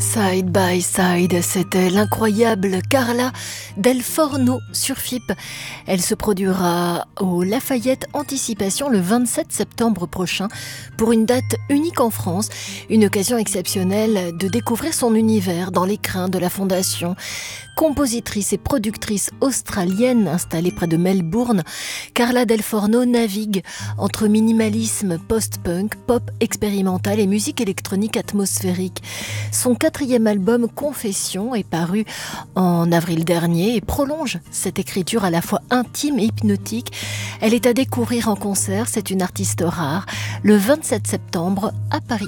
Side by Side, c'était l'incroyable Carla Del Forno sur FIP. Elle se produira au Lafayette Anticipation le 27 septembre prochain pour une date unique en France, une occasion exceptionnelle de découvrir son univers dans l'écrin de la fondation. Compositrice et productrice australienne installée près de Melbourne, Carla Del Forno navigue entre minimalisme post-punk, pop expérimental et musique électronique atmosphérique. Son 4e album Confession est paru en avril dernier et prolonge cette écriture à la fois intime et hypnotique. Elle est à découvrir en concert, c'est une artiste rare, le 27 septembre à Paris.